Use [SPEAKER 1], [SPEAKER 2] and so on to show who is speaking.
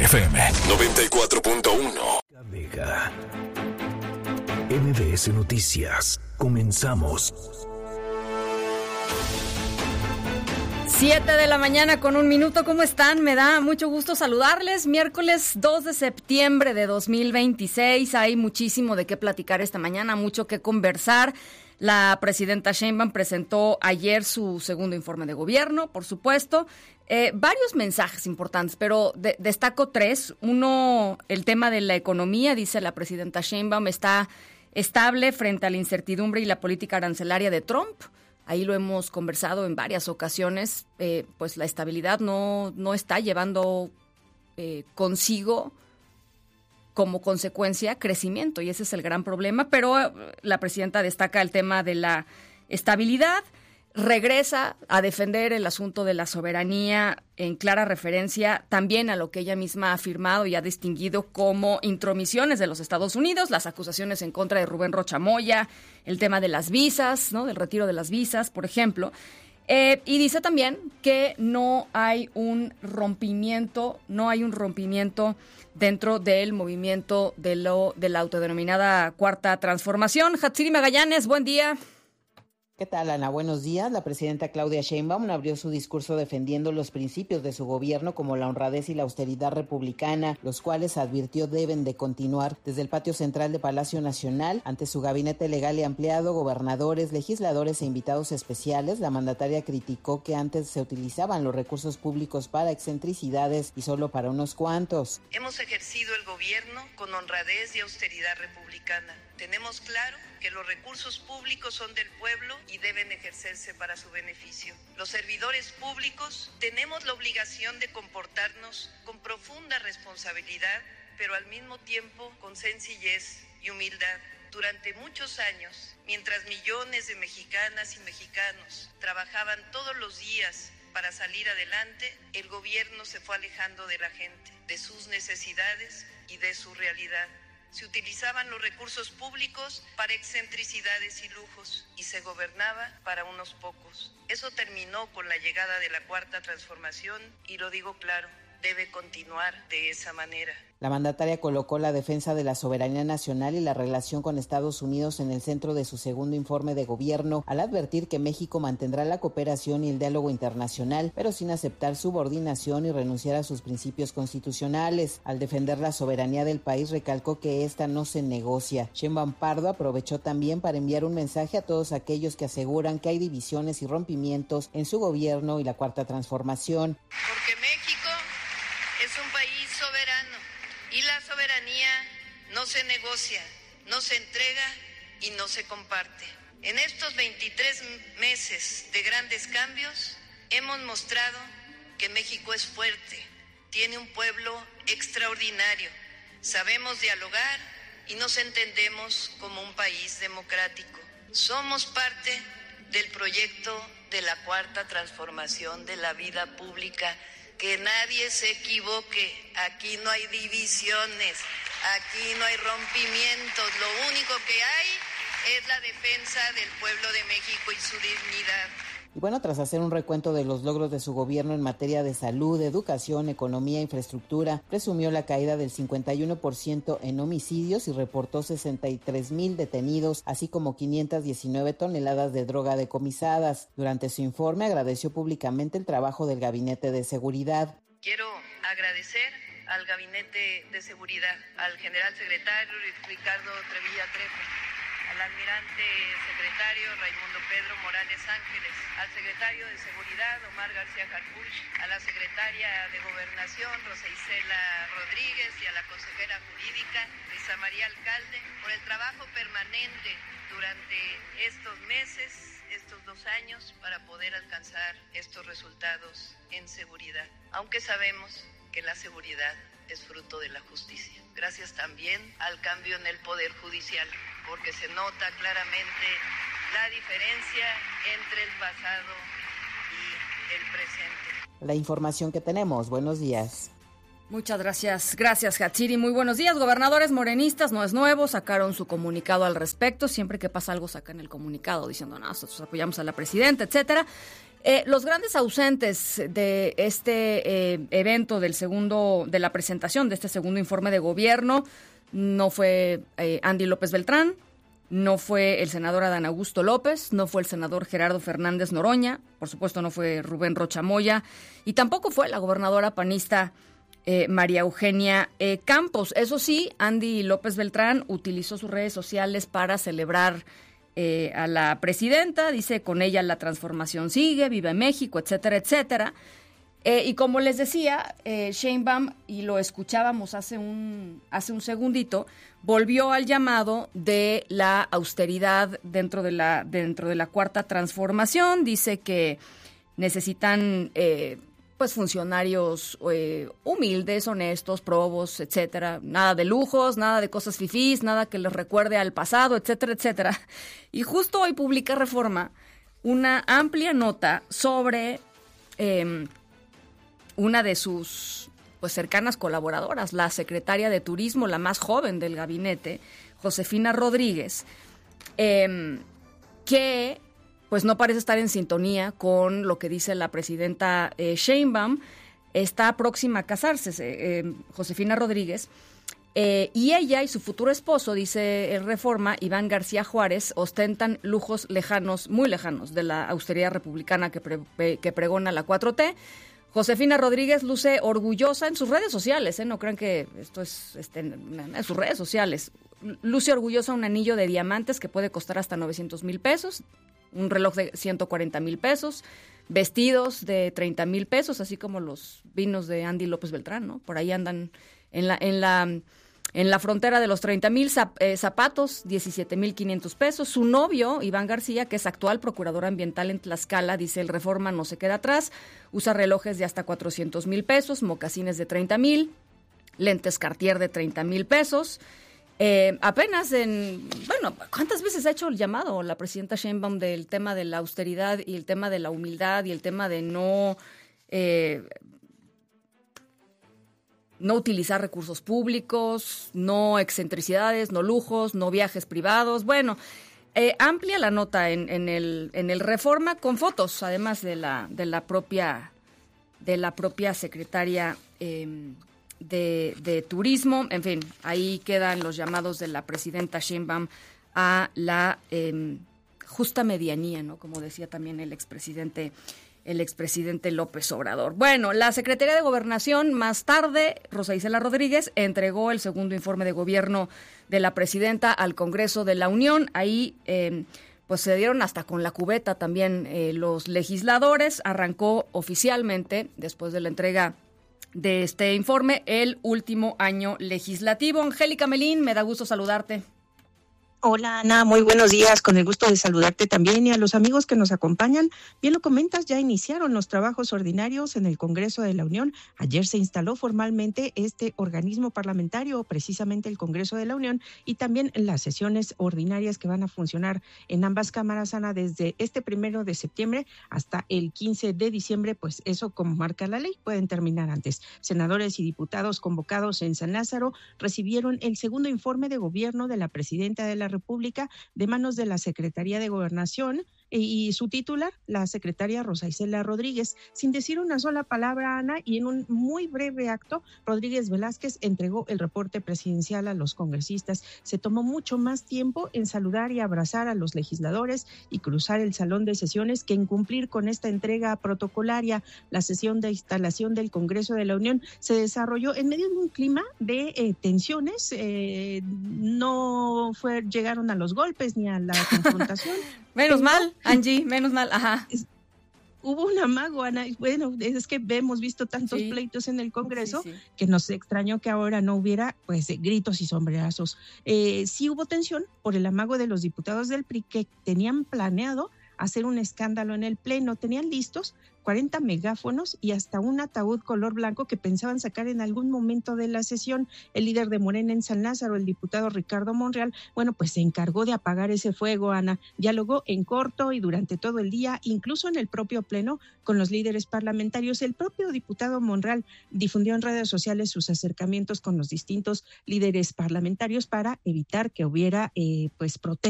[SPEAKER 1] FM 94.1.
[SPEAKER 2] Vega. MBS Noticias. Comenzamos.
[SPEAKER 3] 7:00 con 1 minuto. ¿Cómo están? Me da mucho gusto saludarles. Miércoles 2 de septiembre de 2026. Hay muchísimo de qué platicar esta mañana, mucho que conversar. La presidenta Sheinbaum presentó ayer su segundo informe de gobierno, por supuesto. Varios mensajes importantes, pero destaco 3. Uno, el tema de la economía. Dice la presidenta Sheinbaum está estable frente a la incertidumbre y la política arancelaria de Trump. Ahí lo hemos conversado en varias ocasiones, pues la estabilidad no está llevando consigo como consecuencia crecimiento, y ese es el gran problema. Pero la presidenta destaca el tema de la estabilidad, regresa a defender el asunto de la soberanía en clara referencia también a lo que ella misma ha afirmado y ha distinguido como intromisiones de los Estados Unidos, las acusaciones en contra de Rubén Rocha Moya, el tema de las visas, ¿no? Del retiro de las visas, por ejemplo. Y dice también que no hay un rompimiento dentro del movimiento de la autodenominada Cuarta Transformación. Hatsiri Magallanes, buen día.
[SPEAKER 4] ¿Qué tal, Ana? Buenos días. La presidenta Claudia Sheinbaum abrió su discurso defendiendo los principios de su gobierno como la honradez y la austeridad republicana, los cuales advirtió deben de continuar. Desde el patio central de Palacio Nacional, ante su gabinete legal y ampliado, gobernadores, legisladores e invitados especiales, la mandataria criticó que antes se utilizaban los recursos públicos para excentricidades y solo para unos cuantos.
[SPEAKER 5] Hemos ejercido el gobierno con honradez y austeridad republicana. Tenemos claro que los recursos públicos son del pueblo y deben ejercerse para su beneficio. Los servidores públicos tenemos la obligación de comportarnos con profunda responsabilidad, pero al mismo tiempo con sencillez y humildad. Durante muchos años, mientras millones de mexicanas y mexicanos trabajaban todos los días para salir adelante, el gobierno se fue alejando de la gente, de sus necesidades y de su realidad. Se utilizaban los recursos públicos para excentricidades y lujos y se gobernaba para unos pocos. Eso terminó con la llegada de la Cuarta Transformación y lo digo claro, debe continuar de esa manera.
[SPEAKER 4] La mandataria colocó la defensa de la soberanía nacional y la relación con Estados Unidos en el centro de su segundo informe de gobierno, al advertir que México mantendrá la cooperación y el diálogo internacional, pero sin aceptar subordinación y renunciar a sus principios constitucionales. Al defender la soberanía del país, recalcó que esta no se negocia. Sheinbaum Pardo aprovechó también para enviar un mensaje a todos aquellos que aseguran que hay divisiones y rompimientos en su gobierno y la Cuarta Transformación.
[SPEAKER 5] Porque México es un país soberano. Y la soberanía no se negocia, no se entrega y no se comparte. En estos 23 meses de grandes cambios, hemos mostrado que México es fuerte, tiene un pueblo extraordinario, sabemos dialogar y nos entendemos como un país democrático. Somos parte del proyecto de la Cuarta Transformación de la vida pública. Que nadie se equivoque, aquí no hay divisiones, aquí no hay rompimientos, lo único que hay es la defensa del pueblo de México y su dignidad.
[SPEAKER 4] Y bueno, tras hacer un recuento de los logros de su gobierno en materia de salud, educación, economía e infraestructura, presumió la caída del 51% en homicidios y reportó 63,000 detenidos, así como 519 toneladas de droga decomisadas. Durante su informe agradeció públicamente el trabajo del Gabinete de Seguridad.
[SPEAKER 5] Quiero agradecer al Gabinete de Seguridad, al general secretario Ricardo Trevilla Trejo, al almirante secretario Raimundo Pedro Morales Ángeles, al secretario de Seguridad Omar García Harfuch, a la secretaria de Gobernación Rosa Isela Rodríguez y a la consejera jurídica Luisa María Alcalde por el trabajo permanente durante estos meses, estos 2 años, para poder alcanzar estos resultados en seguridad, aunque sabemos que la seguridad es fruto de la justicia. Gracias también al cambio en el Poder Judicial, porque se nota claramente la diferencia entre el pasado y el presente.
[SPEAKER 4] La información que tenemos. Buenos días.
[SPEAKER 3] Muchas gracias Hatsiri, muy buenos días. Gobernadores morenistas, no es nuevo, sacaron su comunicado al respecto, siempre que pasa algo sacan el comunicado diciendo, no, nosotros apoyamos a la presidenta, etcétera. Los grandes ausentes de este evento de la presentación de este segundo informe de gobierno, no fue Andy López Beltrán, no fue el senador Adán Augusto López, no fue el senador Gerardo Fernández Noroña, por supuesto no fue Rubén Rocha Moya, y tampoco fue la gobernadora panista María Eugenia Campos. Eso sí, Andy López Beltrán utilizó sus redes sociales para celebrar a la presidenta, dice, con ella la transformación sigue, viva México, etcétera, etcétera. Y como les decía, Sheinbaum, y lo escuchábamos hace un segundito, volvió al llamado de la austeridad dentro de la cuarta transformación. Dice que necesitan pues funcionarios humildes, honestos, probos, etcétera. Nada de lujos, nada de cosas fifís, nada que les recuerde al pasado, etcétera, etcétera. Y justo hoy publica Reforma una amplia nota sobre una de sus pues cercanas colaboradoras, la secretaria de Turismo, la más joven del gabinete, Josefina Rodríguez, que pues no parece estar en sintonía con lo que dice la presidenta Sheinbaum. Está próxima a casarse, Josefina Rodríguez, y ella y su futuro esposo, dice Reforma, Iván García Juárez, ostentan lujos lejanos, muy lejanos, de la austeridad republicana que pregona la 4T. Josefina Rodríguez luce orgullosa en sus redes sociales, no crean que esto es en sus redes sociales. Luce orgullosa un anillo de diamantes que puede costar hasta 900,000 pesos, un reloj de 140,000 pesos, vestidos de 30,000 pesos, así como los vinos de Andy López Beltrán, ¿no? Por ahí andan en la frontera de los 30,000 zapatos, 17,500 pesos. Su novio, Iván García, que es actual procurador ambiental en Tlaxcala, dice el Reforma no se queda atrás, usa relojes de hasta 400,000 pesos, mocasines de 30,000, lentes Cartier de 30,000 pesos. Apenas ¿cuántas veces ha hecho el llamado la presidenta Sheinbaum del tema de la austeridad y el tema de la humildad y el tema de no utilizar recursos públicos, no excentricidades, no lujos, no viajes privados? Bueno, amplia la nota en el Reforma con fotos, además de la propia secretaria de Turismo. En fin, ahí quedan los llamados de la presidenta Sheinbaum a la justa medianía, ¿no? Como decía también el expresidente López Obrador. Bueno, la Secretaría de Gobernación, más tarde, Rosa Isela Rodríguez, entregó el segundo informe de gobierno de la presidenta al Congreso de la Unión. Ahí pues se dieron hasta con la cubeta también los legisladores. Arrancó oficialmente, después de la entrega de este informe, el último año legislativo. Angélica Melín, me da gusto saludarte.
[SPEAKER 6] Hola Ana, muy buenos días, con el gusto de saludarte también y a los amigos que nos acompañan. Bien lo comentas, ya iniciaron los trabajos ordinarios en el Congreso de la Unión. Ayer se instaló formalmente este organismo parlamentario, precisamente el Congreso de la Unión, y también las sesiones ordinarias que van a funcionar en ambas cámaras, Ana, desde este 1 de septiembre hasta el 15 de diciembre, pues eso como marca la ley, pueden terminar antes. Senadores y diputados convocados en San Lázaro recibieron el segundo informe de gobierno de la presidenta de la República de manos de la Secretaría de Gobernación y su titular, la secretaria Rosa Isela Rodríguez. Sin decir una sola palabra, Ana, y en un muy breve acto, Rodríguez Velázquez entregó el reporte presidencial a los congresistas. Se tomó mucho más tiempo en saludar y abrazar a los legisladores y cruzar el salón de sesiones que en cumplir con esta entrega protocolaria. La sesión de instalación del Congreso de la Unión se desarrolló en medio de un clima de tensiones. No llegaron a los golpes ni a la confrontación.
[SPEAKER 3] Menos mal, Angie, menos mal, ajá.
[SPEAKER 6] Hubo un amago, Ana. Bueno, es que hemos visto tantos pleitos en el Congreso que nos extrañó que ahora no hubiera pues gritos y sombrerazos. Sí hubo tensión por el amago de los diputados del PRI que tenían planeado hacer un escándalo en el Pleno. Tenían listos 40 megáfonos y hasta un ataúd color blanco que pensaban sacar en algún momento de la sesión. El líder de Morena en San Lázaro, el diputado Ricardo Monreal, bueno, pues se encargó de apagar ese fuego, Ana. Dialogó en corto y durante todo el día, incluso en el propio Pleno, con los líderes parlamentarios. El propio diputado Monreal difundió en redes sociales sus acercamientos con los distintos líderes parlamentarios para evitar que hubiera protestas